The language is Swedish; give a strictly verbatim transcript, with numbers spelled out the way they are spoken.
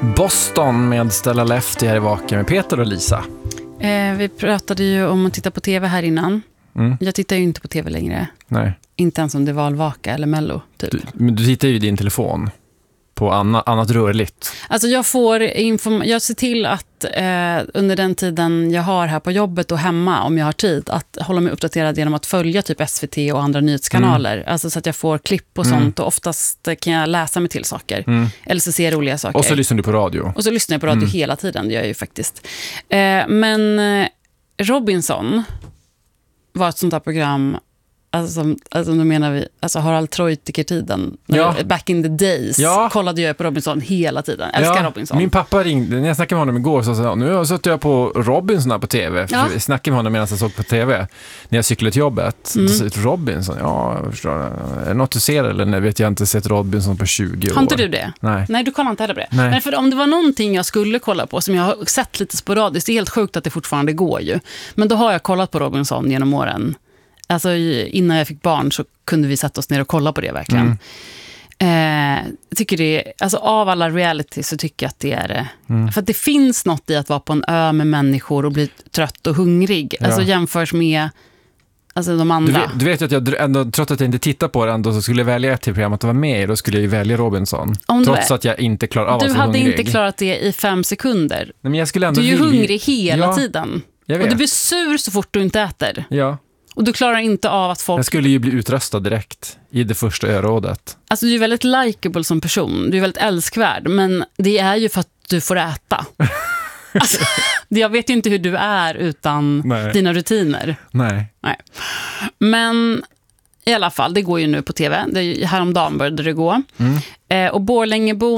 Boston med Stella Lefty här i Vaken med Peter och Lisa. Eh, vi pratade ju om att titta på tv här innan. Mm. Jag tittar ju inte på tv längre. Nej. Inte ens om det var Valvaka eller Mello. Typ. Du, men du tittar ju i din telefon på anna, annat rörligt. Alltså jag får inform- jag ser till att eh, under den tiden jag har här på jobbet och hemma, om jag har tid, att hålla mig uppdaterad genom att följa typ S V T och andra nyhetskanaler. Mm. Alltså så att jag får klipp och mm. sånt, och oftast kan jag läsa mig till saker. Mm. Eller så ser jag roliga saker. Och så lyssnar du på radio. Och så lyssnar jag på radio mm. hela tiden, det gör jag ju faktiskt. Eh, men eh, Robinson var ett sånt här program. Alltså, alltså då menar vi alltså Harald Treutiger-tiden. Ja. Back in the days. Ja. Kollade jag på Robinson hela tiden. Älskar ja. Robinson. Min pappa ringde, när jag snackade med honom igår, så sa jag, nu satt jag på Robinson här på tv. Ja. Jag snackade med honom medan jag såg på tv. När jag cyklade till jobbet. Mm. Så, Robinson, ja, jag förstår. Är det något du ser eller? Nej, vet jag inte sett Robinson på tjugo år. Har inte du det? Nej. Nej, du kollar inte heller på det. Nej. Men för om det var någonting jag skulle kolla på, som jag har sett lite sporadiskt, det är helt sjukt att det fortfarande går ju. Men då har jag kollat på Robinson genom åren. Alltså innan jag fick barn så kunde vi sätta oss ner och kolla på det verkligen. Mm. Eh, jag tycker det är, alltså av alla reality så tycker jag att det är det. Mm. För att det finns något i att vara på en ö med människor och bli trött och hungrig. Ja. Alltså jämförs med alltså de andra. Du vet, du vet ju att jag ändå, trots att jag inte tittar på det ändå, så skulle jag välja ett till program att vara med i, då skulle jag ju välja Robinson. Om trots är, att jag inte klarar av att vara Du hade hungrig. Inte klarat det i fem sekunder. Nej, men jag skulle ändå du är ju vilja... hungrig hela ja, tiden. Jag vet. Och du blir sur så fort du inte äter. Ja. Och du klarar inte av att folk... Jag skulle ju bli utröstad direkt i det första örådet. Alltså du är väldigt likable som person. Du är väldigt älskvärd. Men det är ju för att du får äta. Alltså, jag vet ju inte hur du är utan Nej. Dina rutiner. Nej. Nej. Men i alla fall, det går ju nu på tv. Det är häromdagen började det gå. Mm. Eh, och Borlängebo